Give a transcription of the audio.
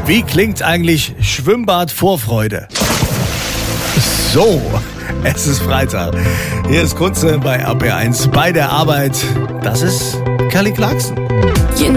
Wie klingt eigentlich Schwimmbad-Vorfreude? So, es ist Freitag. Hier ist Kunze bei RP1 bei der Arbeit. Das ist Kelly Clarkson.